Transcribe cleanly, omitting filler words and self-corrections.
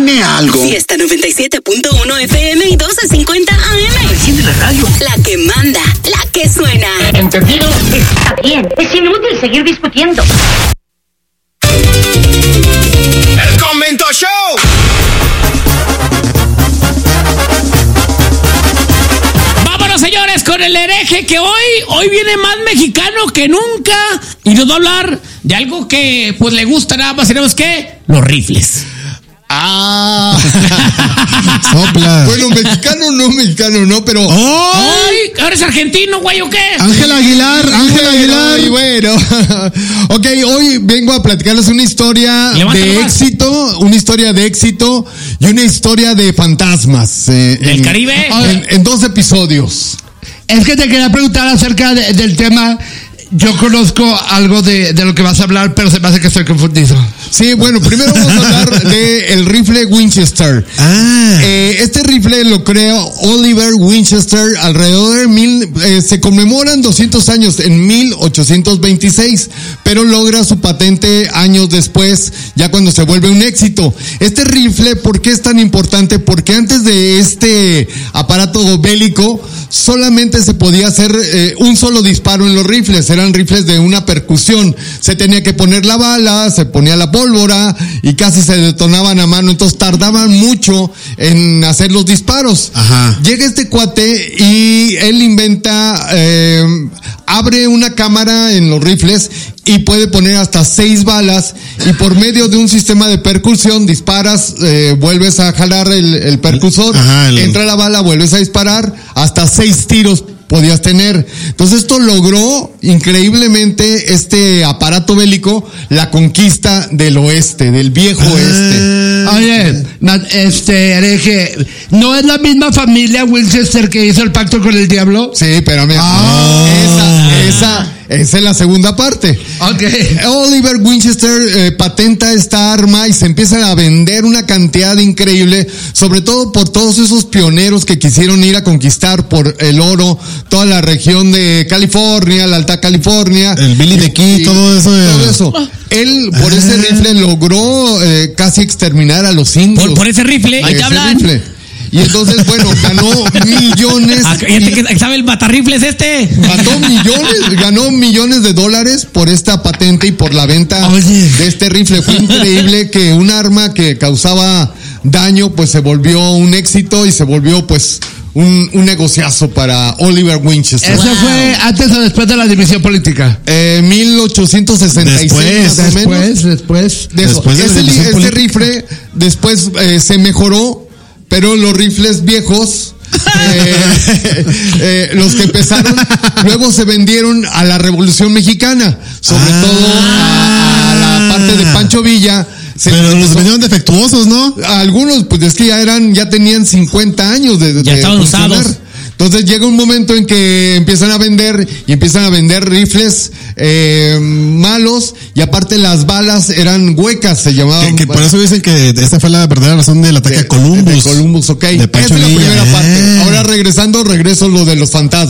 Dime algo. Fiesta 97.1 FM y 1250 AM. Enciende la radio. La que manda, la que suena. ¿Entendido? Está bien, es inútil seguir discutiendo. ¡El Convento Show! Vámonos, señores, con el hereje que hoy viene más mexicano que nunca y nos va a hablar de algo que pues le gusta nada más y nada más que los rifles. Sopla. Bueno, mexicano no, pero... ¡Ay! ¿Ahora es argentino, güey, o qué? Ángel Aguilar. Y bueno, ok, hoy vengo a platicarles una historia de éxito y una historia de fantasmas. ¿Del Caribe? En 2 episodios. Es que te quería preguntar acerca del tema. Yo conozco algo de lo que vas a hablar, pero se me hace que estoy confundido. Sí, bueno, primero vamos a hablar del rifle Winchester. Este rifle lo creó Oliver Winchester alrededor de se conmemoran 200 años en 1826, pero logra su patente años después, ya cuando se vuelve un éxito. Este rifle, ¿por qué es tan importante? Porque antes de este aparato bélico, solamente se podía hacer un solo disparo en los rifles. Eran rifles de una percusión. Se tenía que poner la bala, se ponía la pólvora y casi se detonaban a mano. Entonces tardaban mucho en hacer los disparos. Ajá. Llega este cuate y él inventa, abre una cámara en los rifles y puede poner hasta 6 balas y por medio de un sistema de percusión disparas, vuelves a jalar el percusor, entra la bala, vuelves a disparar, hasta 6 tiros podías tener. Entonces esto logró increíblemente este aparato bélico la conquista del oeste, del viejo oeste. Oye, hereje, ¿no es la misma familia Winchester que hizo el pacto con el diablo? Sí, pero mira, esa es la segunda parte. Okay. Oliver Winchester patenta esta arma y se empiezan a vender una cantidad increíble, sobre todo por todos esos pioneros que quisieron ir a conquistar por el oro toda la región de California, la Alta California. El Billy the Kid, todo eso. Todo eso. Él, por ese rifle, logró casi exterminar a los indios. Por ese rifle, ahí te hablan. Y entonces, bueno, ganó millones. ¿Sabe el matarrifles este? Ganó millones de dólares por esta patente y por la venta de este rifle. Fue increíble que un arma que causaba daño, pues se volvió un éxito y se volvió, pues, un negociazo para Oliver Winchester. ¿Eso fue antes o después de la división política? 1866. Después. Este rifle después se mejoró, pero los rifles viejos, los que empezaron, luego se vendieron a la Revolución Mexicana, sobre todo a la parte de Pancho Villa. Pero los vendieron defectuosos, ¿no? Algunos, pues es que ya tenían 50 años de estaban funcionar. usados. Entonces llega un momento en que empiezan a vender rifles malos, y aparte las balas eran huecas, se llamaban. Que por eso dicen que esta fue la verdadera razón del ataque a Columbus. De Columbus, ok. De Pancho Esa es la Villa. primera parte. Ahora regreso lo de los fantasmas.